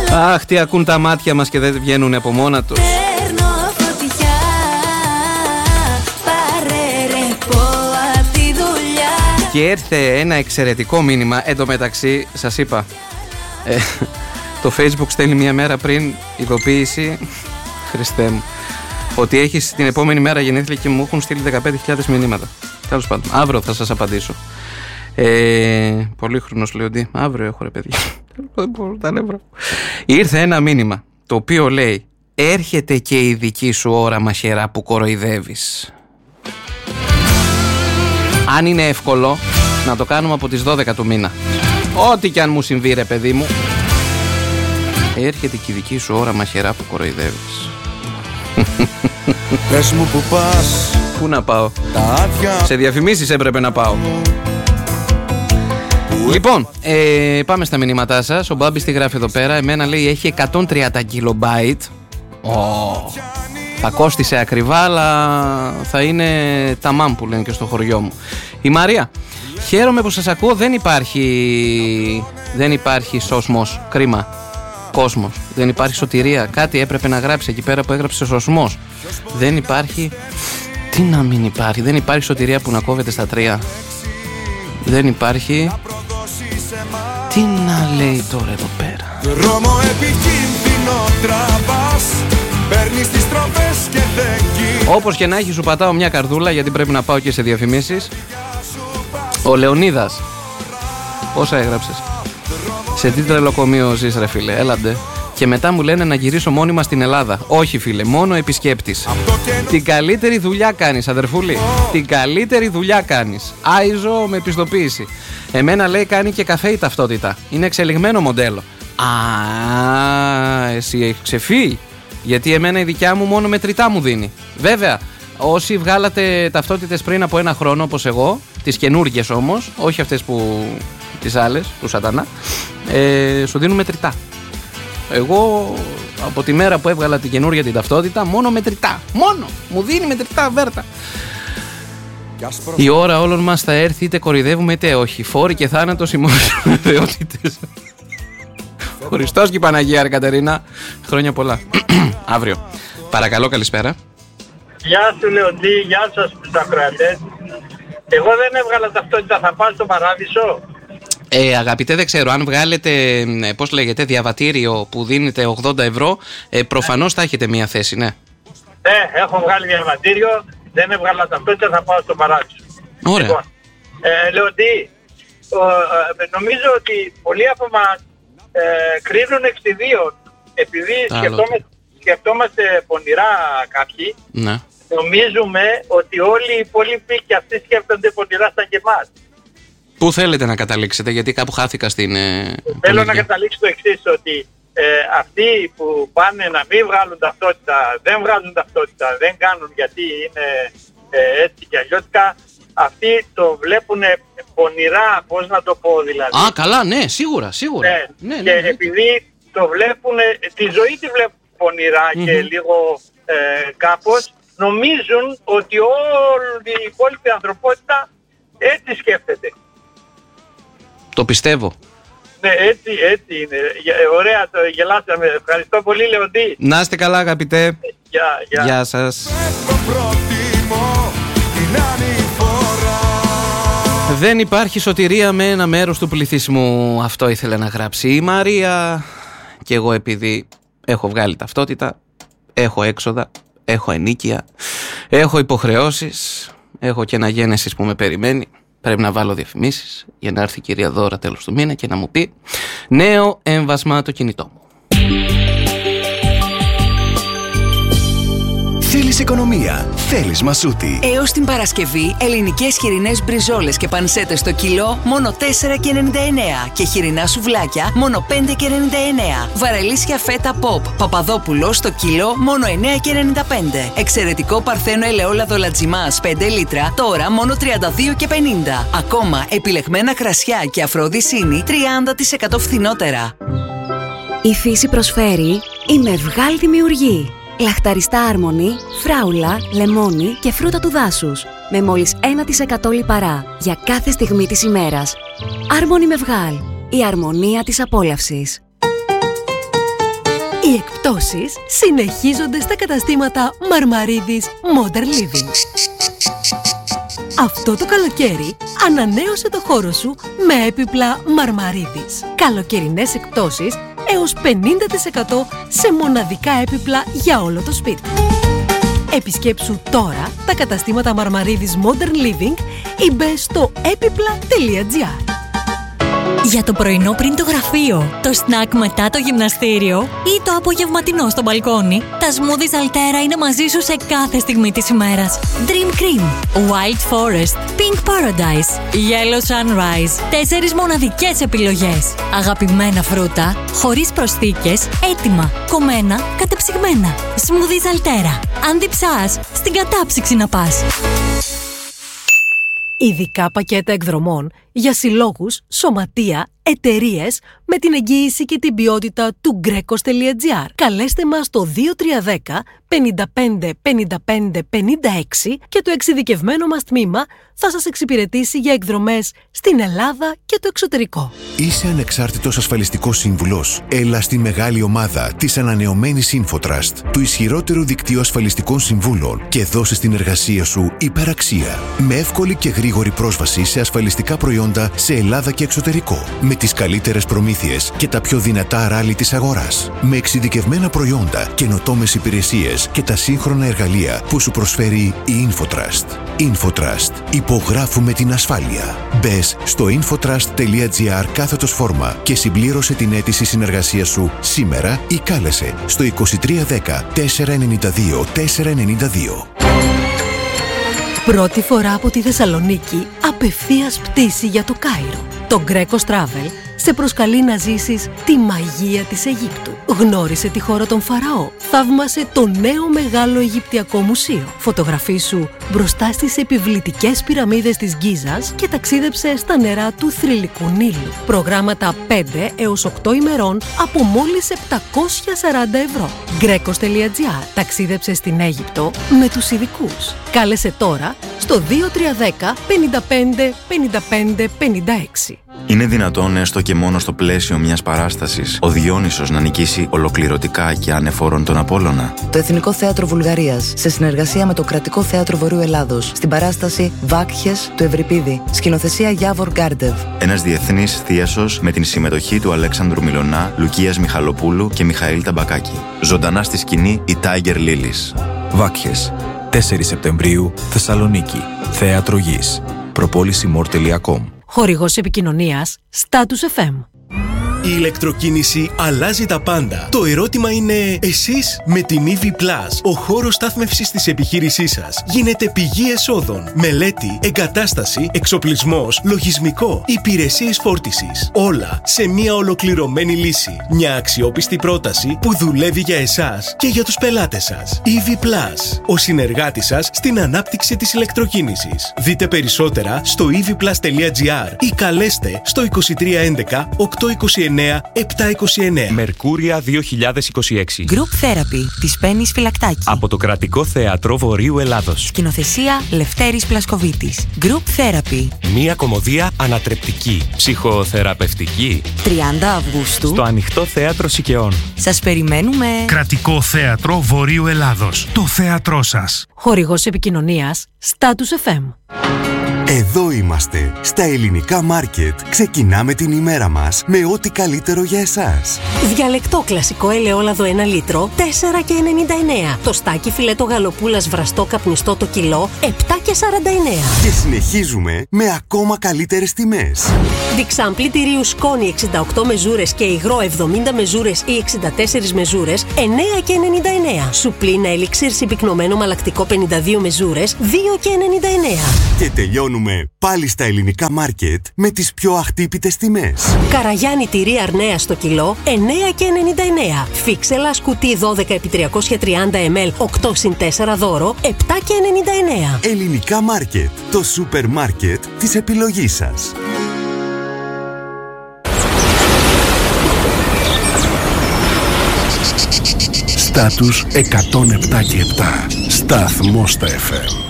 Αχ, τι ακούν τα μάτια μας και δεν βγαίνουν από μόνα τους. Και έρθε ένα εξαιρετικό μήνυμα. Εν τω μεταξύ, σας είπα, το Facebook στέλνει μια μέρα πριν ειδοποίηση, Χριστέ μου, ότι έχεις την επόμενη μέρα γενέθλια και μου έχουν στείλει 15.000 μηνύματα. Τέλος πάντων, αύριο θα σας απαντήσω. Πολύχρονος Λεοντή, αύριο έχω ρε παιδιά. Ήρθε ένα μήνυμα το οποίο λέει: έρχεται και η δική σου ώρα μαχαιρά που κοροϊδεύεις. Αν είναι εύκολο να το κάνουμε από τις 12 του μήνα, ό,τι κι αν μου συμβεί ρε παιδί μου, έρχεται και η δική σου ώρα μαχαιρά που κοροϊδεύεις. Πες μου που πας. Πού να πάω? Σε διαφημίσεις έπρεπε να πάω. Λοιπόν, πάμε στα μηνύματά σας. Ο Μπάμπης τι γράφει εδώ πέρα? Εμένα λέει έχει 130 κιλομπάιτ. Θα κόστισε ακριβά, αλλά θα είναι ταμάμ που λένε και στο χωριό μου. Η Μαρία: χαίρομαι που σας ακούω. Δεν υπάρχει σόσμος. Κρίμα. Κόσμος. Δεν υπάρχει σωτηρία. Κάτι έπρεπε να γράψει εκεί πέρα που έγραψε σωσμός. Δεν υπάρχει. Τι να μην υπάρχει? Δεν υπάρχει σωτηρία που να κόβεται στα 3. Δεν υπάρχει. Τι να λέει τώρα εδώ πέρα? Δρόμο επικίνδυνο τραβάς, παίρνεις τις τροφές και δεν. Όπως και να έχει, σου πατάω μια καρδούλα, γιατί πρέπει να πάω και σε διαφημίσεις. Ο Λεωνίδας, πόσα έγραψες? Σε τι τρελοκομείο ζεις ρε φίλε? Έλαντε. Και μετά μου λένε να γυρίσω μόνιμα στην Ελλάδα. Όχι φίλε, μόνο επισκέπτης. Την καλύτερη δουλειά κάνεις αδερφούλη. Την καλύτερη δουλειά κάνεις. Άιζο με πιστοποίηση. Εμένα λέει κάνει και καφέ η ταυτότητα. Είναι εξελιγμένο μοντέλο. Εσύ έχεις ξεφύγει. Γιατί εμένα η δικιά μου μόνο μετρητά μου δίνει. Βέβαια, όσοι βγάλατε ταυτότητες πριν από 1 χρόνο όπως εγώ, τις καινούργιες όμως, όχι αυτές που τις άλλες, του σατανά, σου δίνουν μετρητά. Εγώ από τη μέρα που έβγαλα την καινούργια την ταυτότητα, μόνο μετρητά. Μόνο! Μου δίνει μετρητά βέρτα. Η ώρα όλων μας θα έρθει, είτε κοροϊδεύουμε είτε όχι. Φόροι και θάνατος ημών βεβαιότητες. Χριστός και η Παναγία ρε Κατερίνα. Χρόνια πολλά. Αύριο. Παρακαλώ, καλησπέρα. Γεια σου Λεοντή, γεια σας τους ακροατές. Εγώ δεν έβγαλα ταυτότητα, θα πάω στο Παράδεισο. Αγαπητέ, δεν ξέρω αν βγάλετε, πώς λέγεται, διαβατήριο που δίνετε 80 ευρώ, προφανώς θα έχετε μία θέση, ναι. Έχω βγάλει διαβατήριο, δεν έβγαλα ταυτότητα, θα πάω στο Παράδεισο. Ωραία. Λοιπόν, Λεοντή, νομίζω ότι πολλοί από μας κρίνουν εξ ιδίων, επειδή σκεφτόμαστε πονηρά κάποιοι, ναι. Νομίζουμε ότι όλοι οι υπόλοιποι και αυτοί σκέφτονται πονηρά σαν και εμάς. Πού θέλετε να καταλήξετε, γιατί κάπου χάθηκα στην... Θέλω να καταλήξω το εξής, ότι αυτοί που πάνε να μην βγάλουν ταυτότητα, δεν βγάλουν ταυτότητα, δεν κάνουν γιατί είναι έτσι και αλλιώτικα, αυτοί το βλέπουν πονηρά, πώς να το πω δηλαδή. Α, καλά, ναι, σίγουρα. Ναι, και επειδή το βλέπουν, τη ζωή τη βλέπουν πονηρά και λίγο κάπως, νομίζουν ότι όλη η υπόλοιπη ανθρωπότητα έτσι σκέφτεται. Το πιστεύω. Ναι, έτσι είναι. Ωραία, το γελάσαμε. Ευχαριστώ πολύ, Λεοντή. Να είστε καλά, αγαπητέ. Γεια σας. Δεν υπάρχει σωτηρία με ένα μέρος του πληθυσμού. Αυτό ήθελε να γράψει η Μαρία. Και εγώ, επειδή έχω βγάλει ταυτότητα, έχω έξοδα, έχω ενίκεια, έχω υποχρεώσεις, έχω και ένα γένεσης που με περιμένει. Πρέπει να βάλω διαφημίσεις για να έρθει η κυρία Δώρα τέλος του μήνα και να μου πει νέο έμβασμα το κινητό μου. Θέλεις οικονομία, θέλεις μασούτη. Έως την Παρασκευή, ελληνικές χοιρινές μπριζόλες και πανσέτες στο κιλό μόνο 4,99 και χοιρινά σουβλάκια μόνο 5,99. Βαρελίσια φέτα pop Παπαδόπουλο στο κιλό μόνο 9,95. Εξαιρετικό παρθένο ελαιόλαδο λατζιμάς 5 λίτρα τώρα μόνο 32,50. Ακόμα επιλεγμένα κρασιά και αφροδισίνη 30% φθηνότερα. Η φύση προσφέρει η Μευγάλ Δημιουργεί. Λαχταριστά άρμονη, φράουλα, λεμόνι και φρούτα του δάσους. Με μόλις 1% λιπαρά για κάθε στιγμή της ημέρας. Άρμονη Μευγάλ. Η αρμονία της απόλαυσης. Οι εκπτώσεις συνεχίζονται στα καταστήματα Μαρμαρίδης Modern Living. Αυτό το καλοκαίρι ανανέωσε το χώρο σου με έπιπλα Μαρμαρίδης. Καλοκαιρινές εκπτώσεις έως 50% σε μοναδικά έπιπλα για όλο το σπίτι. Επισκέψου τώρα τα καταστήματα Μαρμαρίδης Modern Living ή μπες στο epipla.gr. Για το πρωινό πριν το γραφείο, το σνακ μετά το γυμναστήριο ή το απογευματινό στο μπαλκόνι, τα smoothies Altera είναι μαζί σου σε κάθε στιγμή της ημέρας. Dream Cream, Wild Forest, Pink Paradise, Yellow Sunrise. 4 μοναδικές επιλογές. Αγαπημένα φρούτα, χωρίς προσθήκες, έτοιμα, κομμένα, κατεψυγμένα. Smoothies Altera. Αν διψάς, στην κατάψυξη να πας. Ειδικά πακέτα εκδρομών για συλλόγους, σωματεία, εταιρείες με την εγγύηση και την ποιότητα του Greco.gr. Καλέστε μας στο 2310 55 55 56 και το εξειδικευμένο μας τμήμα θα σας εξυπηρετήσει για εκδρομές στην Ελλάδα και το εξωτερικό. Είσαι ανεξάρτητος ασφαλιστικός σύμβουλος. Έλα στη μεγάλη ομάδα της ανανεωμένης InfoTrust, του ισχυρότερου δικτύου ασφαλιστικών συμβούλων, και δώσε στην εργασία σου υπεραξία. Με εύκολη και γρήγορη πρόσβαση σε ασφαλιστικά προϊόντα σε Ελλάδα και εξωτερικό. Με τις καλύτερες προμήθειες και τα πιο δυνατά ράλι της αγοράς. Με εξειδικευμένα προϊόντα, καινοτόμες υπηρεσίες και τα σύγχρονα εργαλεία που σου προσφέρει η InfoTrust. InfoTrust. Υπογράφουμε την ασφάλεια. Μπες στο infotrust.gr/φόρμα και συμπλήρωσε την αίτηση συνεργασίας σου σήμερα ή κάλεσε στο 2310 492 492. Πρώτη φορά από τη Θεσσαλονίκη, απευθείας πτήση για το Κάιρο. Το Greco Travel σε προσκαλεί να ζήσεις τη μαγεία της Αιγύπτου. Γνώρισε τη χώρα των Φαραώ. Θαύμασε το νέο μεγάλο Αιγυπτιακό μουσείο. Φωτογραφίσου μπροστά στις επιβλητικές πυραμίδες της Γκίζας και ταξίδεψε στα νερά του θρυλικού Νείλου. Προγράμματα 5 έως 8 ημερών από μόλις 740 ευρώ. Greco.gr. Ταξίδεψε στην Αίγυπτο με τους ειδικούς. Κάλεσε τώρα στο 2310 55 55 56. Είναι δυνατόν έστω και μόνο στο πλαίσιο μιας παράστασης ο Διόνυσος να νικήσει ολοκληρωτικά και ανεφόρον τον Απόλλωνα? Το Εθνικό Θέατρο Βουλγαρίας, σε συνεργασία με το Κρατικό Θέατρο Βορείου Ελλάδος, στην παράσταση Βάκχες του Ευρυπίδη, σκηνοθεσία Γιάβορ Γκάρντεβ. Ένας διεθνής θίασος με την συμμετοχή του Αλέξανδρου Μιλωνά, Λουκίας Μιχαλοπούλου και Μιχαήλ Ταμπακάκη. Ζωντανά στη σκηνή η Tiger Lilies. Βάκχες, 4 Σεπτεμβρίου, Θεσσαλονίκη. Θέατρο Γης. Προπόληση.com. Χορηγός επικοινωνίας Status FM. Η ηλεκτροκίνηση αλλάζει τα πάντα. Το ερώτημα είναι, εσείς με την EV Plus, ο χώρος στάθμευσης της επιχείρησής σας γίνεται πηγή εσόδων. Μελέτη, εγκατάσταση, εξοπλισμός, λογισμικό, υπηρεσίες φόρτισης. Όλα σε μια ολοκληρωμένη λύση. Μια αξιόπιστη πρόταση που δουλεύει για εσάς και για τους πελάτες σας. EV Plus, ο συνεργάτης σας στην ανάπτυξη της ηλεκτροκίνησης. Δείτε περισσότερα στο evplus.gr ή καλέστε στο 2311 829 729. Μερκούρια 2026. Group Therapy της Πέννης Φυλακτάκη. Από το Κρατικό Θέατρο Βορείου Ελλάδος. Σκηνοθεσία Λευτέρης Πλασκοβίτης. Group Therapy. Μία κωμωδία ανατρεπτική, ψυχοθεραπευτική. 30 Αυγούστου. Στο Ανοιχτό Θέατρο Σικαιών. Σας περιμένουμε. Κρατικό Θέατρο Βορείου Ελλάδος. Το θέατρό σας. Χορηγός επικοινωνίας Status FM. Εδώ είμαστε, στα ελληνικά μάρκετ. Ξεκινάμε την ημέρα μας με ό,τι καλύτερο για εσάς. Διαλεκτό κλασικό ελαιόλαδο 1 λίτρο, 4,99. Το στάκι φιλέτο γαλοπούλας βραστό καπνιστό το κιλό, 7,49. Και συνεχίζουμε με ακόμα καλύτερες τιμές. Διξάμπλι τυρίου σκόνη 68 μεζούρες και υγρό 70 μεζούρες ή 64 μεζούρες, 9,99. Σουπλίνα ελίξιρ συμπυκνωμένο μαλακτικό 52 μεζούρες, 2,99. Και τελειώνουμε πάλι στα ελληνικά μάρκετ με τις πιο αχτύπητες τιμές. Καραγιάννη τυρί αρνέα στο κιλό, 9,99. Φίξελα σκουτί 12x330 ml 8x4 δώρο, 7,99. Ελληνικά μάρκετ, το σούπερ μάρκετ της επιλογής σας. Στάτους 107 και 7. Σταθμός στα FM.